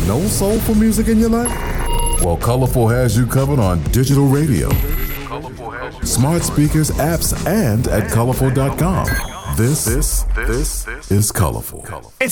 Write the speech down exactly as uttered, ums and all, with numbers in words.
No soulful music in your life? Well, Colorful has you covered on digital radio, smart speakers, apps, and at colorful dot com. This, this, this is Colorful.